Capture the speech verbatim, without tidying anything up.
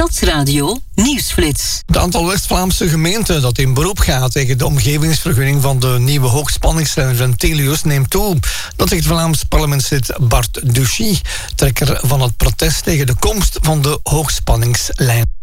Stadsradio Nieuwsflits. Het aantal West-Vlaamse gemeenten dat in beroep gaat tegen de omgevingsvergunning van de nieuwe hoogspanningslijn van Telius neemt toe. Dat zegt Vlaams parlementslid Bart Duchy, trekker van het protest tegen de komst van de hoogspanningslijn.